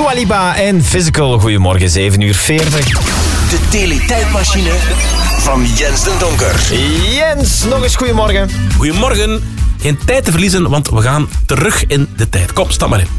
Dua Lipa en Physical. Goedemorgen, 7:40. De teletijdmachine van Jens den Donker. Jens, nog eens goedemorgen. Goedemorgen. Geen tijd te verliezen, want we gaan terug in de tijd. Kom, stap maar in.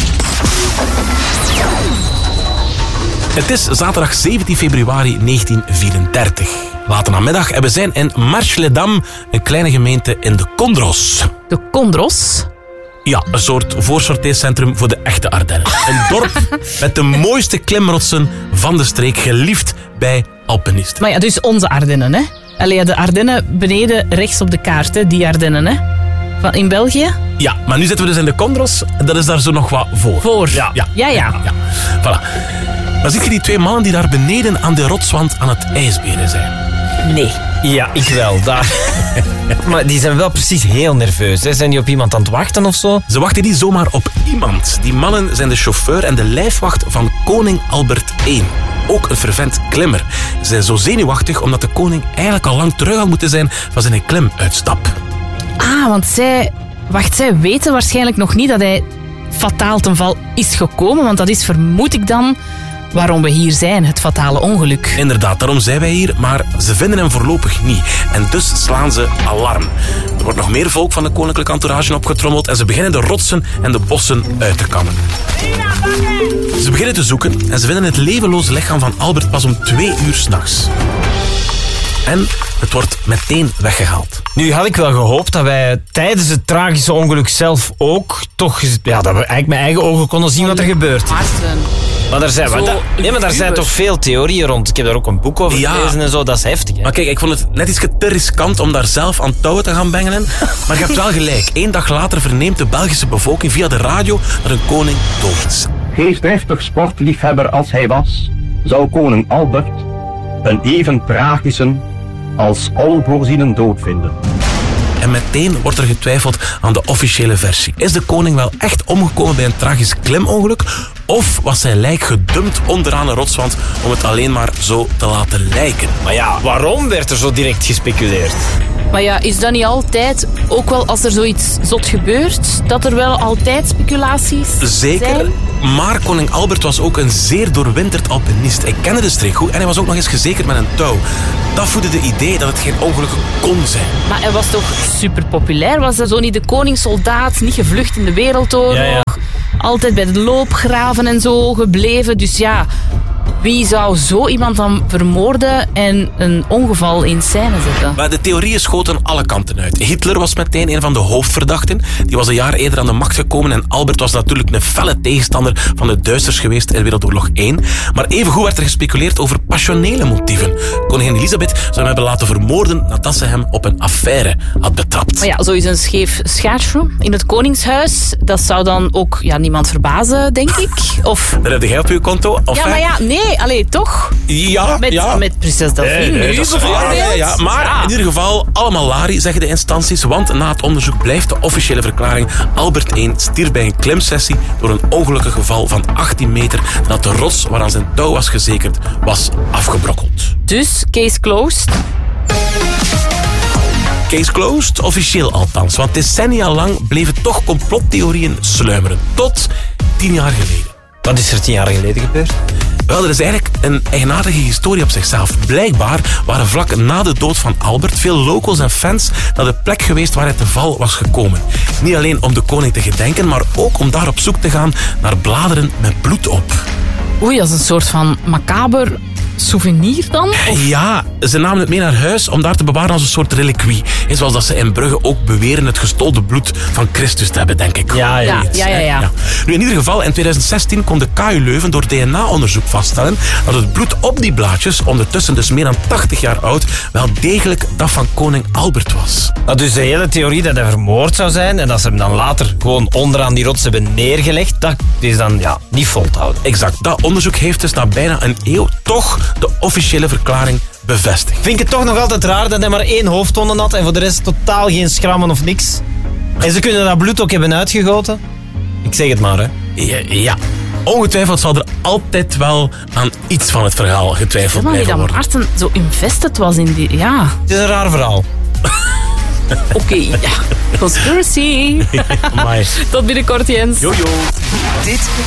Het is zaterdag 17 februari 1934. Later namiddag en we zijn in Marche-les-Dames, een kleine gemeente in de Condros. De Condros? Ja, een soort voorsorteercentrum voor de echte Ardennen. Een dorp met de mooiste klimrotsen van de streek, geliefd bij alpinisten. Maar ja, dus onze Ardennen, hè? Allee, de Ardennen beneden rechts op de kaart, hè? Die Ardennen, hè? Van in België? Ja, maar nu zitten we dus in de Condros en dat is daar zo nog wat voor. Voor? Ja. Voilà. Maar zie je die twee mannen die daar beneden aan de rotswand aan het ijsberen zijn? Nee. Ja, ik wel. Daar. Maar die zijn wel precies heel nerveus. Hè? Zijn die op iemand aan het wachten of zo? Ze wachten niet zomaar op iemand. Die mannen zijn de chauffeur en de lijfwacht van koning Albert I. Ook een fervent klimmer. Ze zijn zo zenuwachtig omdat de koning eigenlijk al lang terug had moeten zijn van zijn klimuitstap. Ah, want zij weten waarschijnlijk nog niet dat hij fataal ten val is gekomen. Want dat is, vermoed ik dan, waarom we hier zijn, het fatale ongeluk. Inderdaad, daarom zijn wij hier, maar ze vinden hem voorlopig niet. En dus slaan ze alarm. Er wordt nog meer volk van de koninklijke entourage opgetrommeld en ze beginnen de rotsen en de bossen uit te kammen. Ze beginnen te zoeken en ze vinden het levenloze lichaam van Albert pas om 2 uur 's nachts. En het wordt meteen weggehaald. Nu had ik wel gehoopt dat wij tijdens het tragische ongeluk zelf ook toch... Ja, dat we eigenlijk met eigen ogen konden zien wat er gebeurt. Maar daar zijn toch veel theorieën rond. Ik heb daar ook een boek over gelezen en zo. Dat is heftig, hè? Maar kijk, ik vond het net iets te riskant om daar zelf aan touwen te gaan bengelen. Maar je hebt wel gelijk. 1 dag later verneemt de Belgische bevolking via de radio dat een koning dood is. Geestdriftig sportliefhebber als hij was, zou koning Albert een even tragische als onvoorziene dood vinden. En meteen wordt er getwijfeld aan de officiële versie. Is de koning wel echt omgekomen bij een tragisch klimongeluk? Of was zijn lijk gedumpt onderaan een rotswand om het alleen maar zo te laten lijken? Maar ja, waarom werd er zo direct gespeculeerd? Maar ja, is dat niet altijd, ook wel als er zoiets zot gebeurt, dat er wel altijd speculaties Zeker, zijn? maar koning Albert was ook een zeer doorwinterd alpinist. Hij kende de streek goed en hij was ook nog eens gezekerd met een touw. Dat voedde de idee dat het geen ongeluk kon zijn. Maar hij was toch super populair? Was hij zo niet de koningssoldaat, niet gevlucht in de Wereldoorlog? Ja. Altijd bij de loopgraven en zo gebleven. Dus ja, wie zou zo iemand dan vermoorden en een ongeval in scène zetten? Maar de theorieën schoten alle kanten uit. Hitler was meteen een van de hoofdverdachten. Die was een jaar eerder aan de macht gekomen en Albert was natuurlijk een felle tegenstander van de Duitsers geweest in Wereldoorlog 1. Maar evengoed werd er gespeculeerd over passionele motieven. Koningin Elisabeth zou hem hebben laten vermoorden nadat ze hem op een affaire had betrapt. Maar ja, zo is een scheef schaatsje in het Koningshuis. Dat zou dan ook niemand verbazen, denk ik. Of... Dat heb jij op je konto? Of ja, maar ja, nee, allee, toch? Ja, met prinses Delphine nu bijvoorbeeld. Ja. Maar in ieder geval, allemaal lari, zeggen de instanties. Want na het onderzoek blijft de officiële verklaring: Albert I stierf bij een klimsessie door een ongelukkig geval van 18 meter nadat de rots waaraan zijn touw was gezekerd was afgebrokkeld. Dus, case closed. Case closed, officieel althans. Want decennia lang bleven toch complottheorieën sluimeren. Tot 10 jaar geleden. Wat is er 10 jaar geleden gebeurd? Wel, er is eigenlijk een eigenaardige historie op zichzelf. Blijkbaar waren vlak na de dood van Albert veel locals en fans naar de plek geweest waar hij te val was gekomen. Niet alleen om de koning te gedenken, maar ook om daar op zoek te gaan naar bladeren met bloed op. Oei, dat is een soort van macaber souvenir dan? Of? Ja, ze namen het mee naar huis om daar te bewaren als een soort reliquie. En zoals dat ze in Brugge ook beweren het gestolen bloed van Christus te hebben, denk ik. Ja. Nu, in ieder geval, in 2016 kon de KU Leuven door DNA-onderzoek vaststellen dat het bloed op die blaadjes, ondertussen dus meer dan 80 jaar oud, wel degelijk dat van koning Albert was. Dus de hele theorie dat hij vermoord zou zijn en dat ze hem dan later gewoon onderaan die rots hebben neergelegd, dat is dan niet vol te houden. Exact. Dat onderzoek heeft dus na bijna een eeuw toch de officiële verklaring bevestigd. Vind ik het toch nog altijd raar dat hij maar 1 hoofdtonde had en voor de rest totaal geen schrammen of niks. En ze kunnen dat bloed ook hebben uitgegoten. Ik zeg het maar, hè. Ja. Ongetwijfeld zal er altijd wel aan iets van het verhaal getwijfeld blijven worden. Dat Maarten zo invested was in die... Ja. Het is een raar verhaal. Oké. Conspiracy. Tot binnenkort, Jens. Jojo. Dit